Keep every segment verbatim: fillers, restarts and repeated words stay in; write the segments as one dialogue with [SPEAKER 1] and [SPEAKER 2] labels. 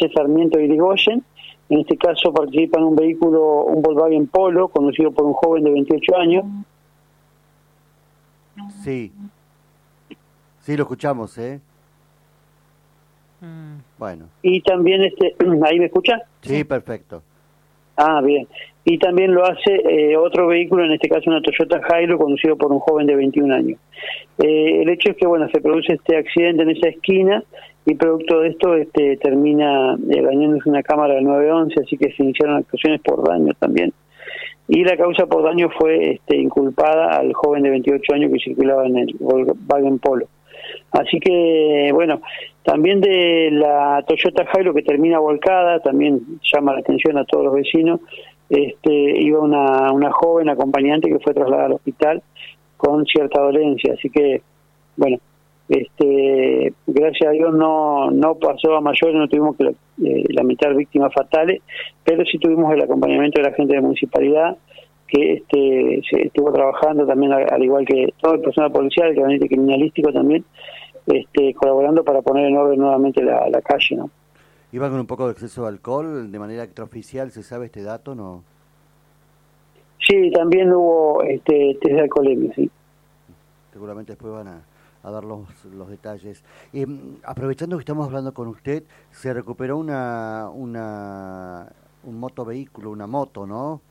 [SPEAKER 1] calle Sarmiento y Irigoyen. En este caso participa en un vehículo, un Volkswagen Polo, conducido por un joven de veintiocho años.
[SPEAKER 2] Sí, sí lo escuchamos, ¿eh? Mm. Bueno.
[SPEAKER 1] Y también, este, ¿ahí me escucha?
[SPEAKER 2] Sí, perfecto.
[SPEAKER 1] Ah, bien. Y también lo hace eh, otro vehículo, en este caso una Toyota Hilux, conducido por un joven de veintiún años. Eh, el hecho es que, bueno, se produce este accidente en esa esquina y producto de esto este termina eh, dañándose una cámara del nueve once, así que se iniciaron actuaciones por daño también. Y la causa por daño fue este, inculpada al joven de veintiocho años que circulaba en el Volkswagen Polo. Así que, bueno, también de la Toyota Hilux que termina volcada, también llama la atención a todos los vecinos, este, iba una, una joven acompañante que fue trasladada al hospital con cierta dolencia, así que, bueno, este, gracias a Dios no no pasó a mayores, no tuvimos que eh, lamentar víctimas fatales, pero sí tuvimos el acompañamiento de la gente de la municipalidad, que este se estuvo trabajando también, al, al igual que todo el personal policial, el gabinete criminalístico también, este colaborando para poner en orden nuevamente la, la calle, ¿no?
[SPEAKER 2] ¿Iba con un poco de exceso de alcohol de manera extraoficial? ¿Se sabe este dato, no?
[SPEAKER 1] Sí, también hubo este test de alcoholemia, sí.
[SPEAKER 2] Seguramente después van a, a dar los, los detalles. Eh, aprovechando que estamos hablando con usted, se recuperó una una un motovehículo, una moto, ¿no?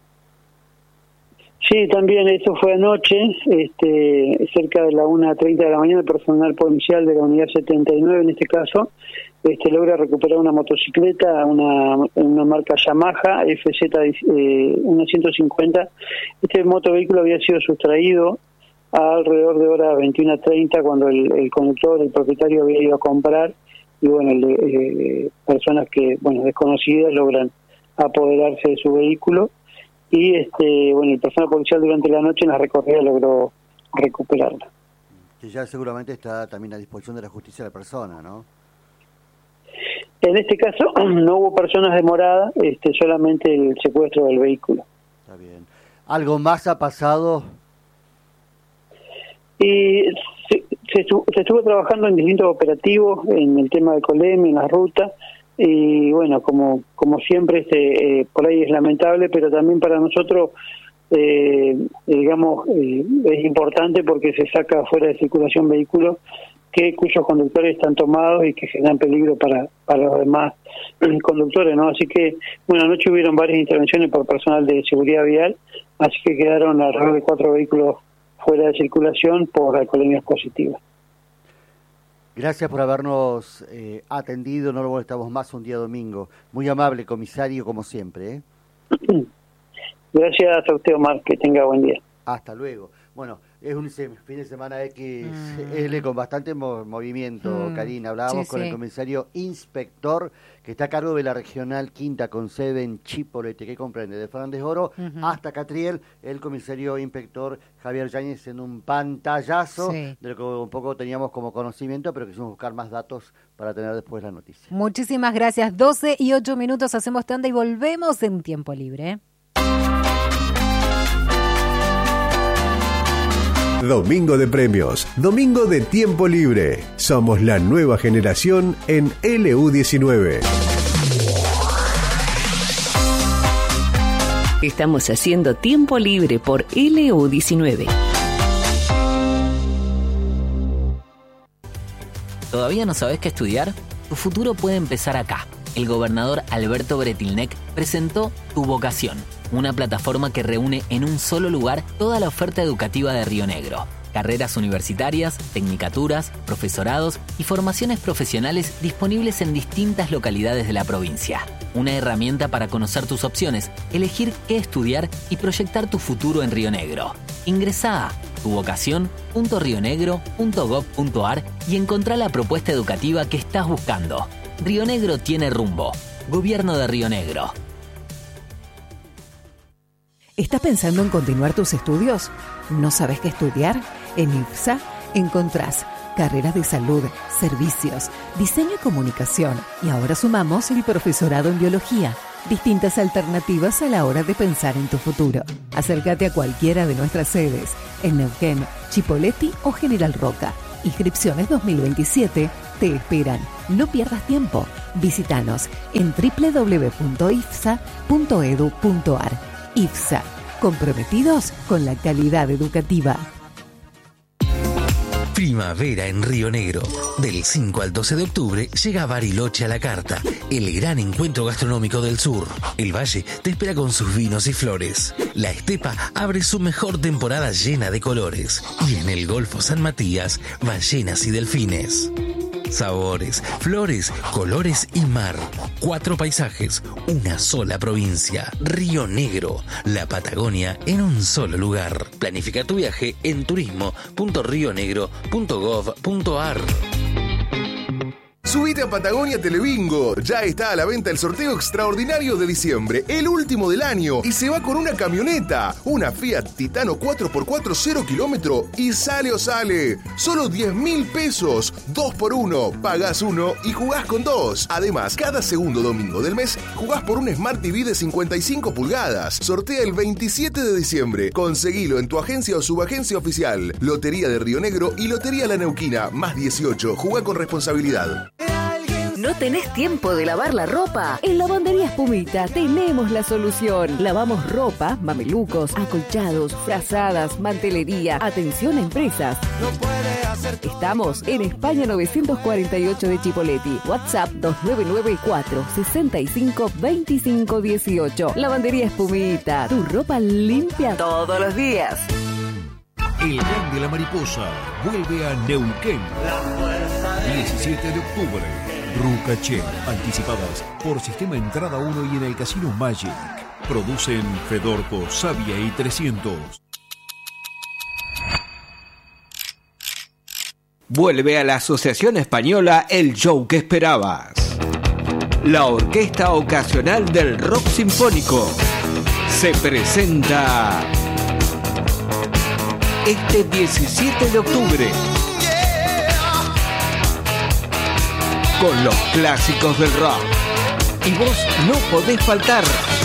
[SPEAKER 1] Sí, también eso fue anoche, este, cerca de la una treinta de la mañana, el personal policial de la unidad setenta y nueve en este caso, este, logra recuperar una motocicleta, una, una marca Yamaha F Z eh, una ciento cincuenta. Este motovehículo había sido sustraído a alrededor de hora veintiuna treinta cuando el, el conductor, el propietario había ido a comprar, y bueno, el, eh, personas que, bueno, desconocidas logran apoderarse de su vehículo. Y este bueno, el personal policial durante la noche en la recorrida logró recuperarla.
[SPEAKER 2] Que ya seguramente está también a disposición de la justicia de la persona, ¿no?
[SPEAKER 1] En este caso no hubo personas demoradas, este, solamente el secuestro del vehículo.
[SPEAKER 2] Está bien. ¿Algo más ha pasado?
[SPEAKER 1] Y se, se, estuvo, se estuvo trabajando en distintos operativos, en el tema de colemia, en las rutas. Y bueno, como como siempre, este, eh, por ahí es lamentable, pero también para nosotros, eh, digamos, eh, es importante porque se saca fuera de circulación vehículos que cuyos conductores están tomados y que generan peligro para, para los demás conductores, ¿no? Así que, bueno, anoche hubieron varias intervenciones por personal de seguridad vial, así que quedaron alrededor de cuatro vehículos fuera de circulación por alcoholemias positivas.
[SPEAKER 2] Gracias por habernos eh, atendido, no lo molestamos más un día domingo. Muy amable, comisario, como siempre, ¿eh?
[SPEAKER 1] Gracias a usted, Omar, que tenga buen día.
[SPEAKER 2] Hasta luego. Bueno, es un fin de semana X L mm. con bastante mo- movimiento, mm. Karina. Hablábamos sí, con sí. el comisario inspector, que está a cargo de la regional quinta con sede en Chipolete, que comprende de Fernández Oro uh-huh. hasta Catriel, el comisario inspector Javier Yáñez en un pantallazo sí. de lo que un poco teníamos como conocimiento, pero quisimos buscar más datos para tener después la noticia.
[SPEAKER 3] Muchísimas gracias. doce y ocho minutos, hacemos tanda y volvemos en tiempo libre.
[SPEAKER 4] Domingo de premios, domingo de tiempo libre. Somos la nueva generación en L U diecinueve.
[SPEAKER 5] Estamos haciendo tiempo libre por L U diecinueve.
[SPEAKER 6] ¿Todavía no sabes qué estudiar? Tu futuro puede empezar acá. El gobernador Alberto Bretilnec presentó Tu Vocación, una plataforma que reúne en un solo lugar toda la oferta educativa de Río Negro. Carreras universitarias, tecnicaturas, profesorados y formaciones profesionales disponibles en distintas localidades de la provincia. Una herramienta para conocer tus opciones, elegir qué estudiar y proyectar tu futuro en Río Negro. Ingresá a tu vocación punto rionegro punto gob punto ar y encontrá la propuesta educativa que estás buscando. Río Negro tiene rumbo. Gobierno de Río Negro.
[SPEAKER 7] ¿Estás pensando en continuar tus estudios? ¿No sabes qué estudiar? En IPSA encontrás carreras de salud, servicios, diseño y comunicación. Y ahora sumamos el profesorado en biología. Distintas alternativas a la hora de pensar en tu futuro. Acércate a cualquiera de nuestras sedes en Neuquén, Chipoleti o General Roca. Inscripciones dos mil veintisiete te esperan. No pierdas tiempo. Visítanos en doble u doble u doble u punto i f s a punto e d u punto a r. I F S A, comprometidos con la calidad educativa.
[SPEAKER 8] Primavera en Río Negro. Del cinco al doce de octubre llega Bariloche a la carta, el gran encuentro gastronómico del sur. El valle te espera con sus vinos y flores. La estepa abre su mejor temporada llena de colores. Y en el Golfo San Matías, ballenas y delfines. Sabores, flores, colores y mar. Cuatro paisajes, una sola provincia. Río Negro, la Patagonia en un solo lugar. Planifica tu viaje en turismo punto rio negro punto gov punto a r.
[SPEAKER 9] Subite a Patagonia Telebingo. Ya está a la venta el sorteo extraordinario de diciembre, el último del año, y se va con una camioneta, una Fiat Titano cuatro por cuatro cero kilómetro, y sale o sale. Solo diez mil pesos, dos por uno. Pagás uno y jugás con dos. Además, cada segundo domingo del mes jugás por un Smart T V de cincuenta y cinco pulgadas. Sortea el veintisiete de diciembre. Conseguilo en tu agencia o subagencia oficial. Lotería de Río Negro y Lotería La Neuquina, más dieciocho. Jugá con responsabilidad.
[SPEAKER 5] ¿No tenés tiempo de lavar la ropa? En Lavandería Espumita tenemos la solución. Lavamos ropa, mamelucos, acolchados, frazadas, mantelería. Atención a empresas. Estamos en España novecientos cuarenta y ocho de Chipoleti. WhatsApp dos nueve nueve cuatro seis cinco dos cinco uno ocho. Lavandería Espumita. Tu ropa limpia todos los días.
[SPEAKER 10] El Gran de la Mariposa vuelve a Neuquén. diecisiete de octubre. Rucaché, anticipadas por Sistema Entrada uno y en el Casino Magic. Producen Fedorco, Sabia y trescientos.
[SPEAKER 11] Vuelve a la Asociación Española el show que esperabas. La Orquesta Ocasional del Rock Sinfónico se presenta este diecisiete de octubre. Con los clásicos del rock. Y vos no podés faltar.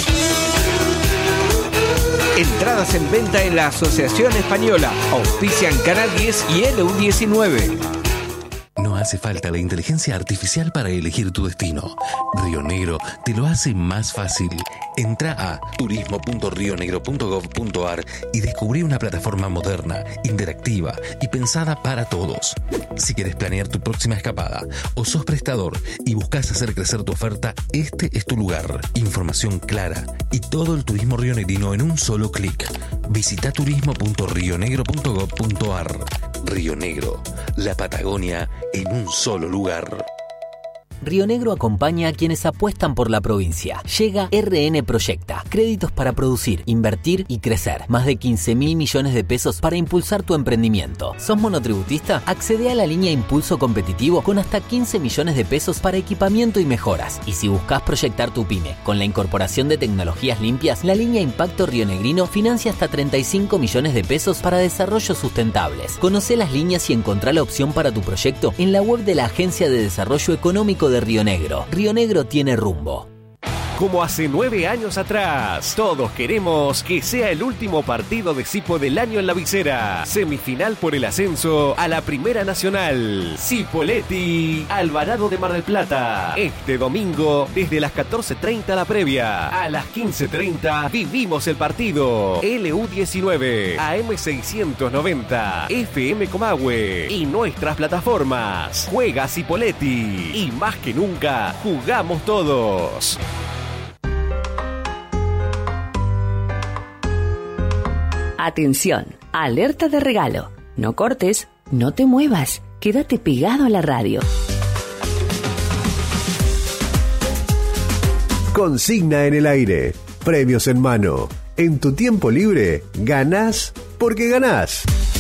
[SPEAKER 11] Entradas en venta en la Asociación Española. Auspician Canal diez y L U diecinueve.
[SPEAKER 8] No hace falta la inteligencia artificial para elegir tu destino. Río Negro te lo hace más fácil. Entra a turismo punto rio negro punto gov punto a r y descubrí una plataforma moderna, interactiva y pensada para todos. Si quieres planear tu próxima escapada o sos prestador y buscas hacer crecer tu oferta, este es tu lugar. Información clara y todo el turismo rionegrino en un solo clic. Visita turismo punto rio negro punto gov punto a r. Río Negro, la Patagonia en un solo lugar.
[SPEAKER 6] Río Negro acompaña a quienes apuestan por la provincia. Llega R N Proyecta. Créditos para producir, invertir y crecer. Más de quince mil millones de pesos para impulsar tu emprendimiento. ¿Sos monotributista? Accede a la línea Impulso Competitivo con hasta quince millones de pesos para equipamiento y mejoras. Y si buscas proyectar tu pyme con la incorporación de tecnologías limpias, la línea Impacto Rionegrino financia hasta treinta y cinco millones de pesos para desarrollos sustentables. Conoce las líneas y encontrá la opción para tu proyecto en la web de la Agencia de Desarrollo Económico de Río Negro. Río Negro tiene rumbo.
[SPEAKER 12] Como hace nueve años atrás, todos queremos que sea el último partido de Cipo del año en la visera. Semifinal por el ascenso a la Primera Nacional. Cipolletti, Alvarado de Mar del Plata. Este domingo, desde las catorce treinta la previa. A las quince treinta vivimos el partido. L U diecinueve, A M seiscientos noventa, F M Comahue y nuestras plataformas. Juega Cipolletti y más que nunca, jugamos todos.
[SPEAKER 5] Atención, alerta de regalo. No cortes, no te muevas, quédate pegado a la radio.
[SPEAKER 4] Consigna en el aire, premios en mano. En tu tiempo libre, ganás porque ganás.